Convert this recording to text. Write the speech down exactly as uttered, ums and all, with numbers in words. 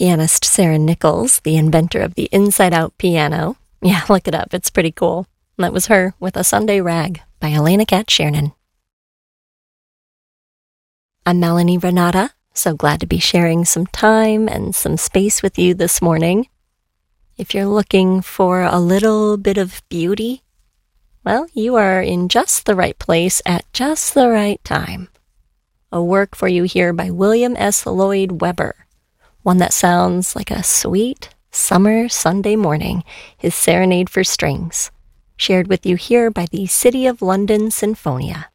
pianist Sarah Nichols, the inventor of the inside-out piano. Yeah, look it up. It's pretty cool. And that was her with A Sunday Rag by Elena Cat Shernan. I'm Melanie Renata, so glad to be sharing some time and some space with you this morning. If you're looking for a little bit of beauty, well, you are in just the right place at just the right time. A work for you here by William S. Lloyd Webber, one that sounds like a sweet summer Sunday morning, his Serenade for Strings, shared with you here by the City of London Sinfonia.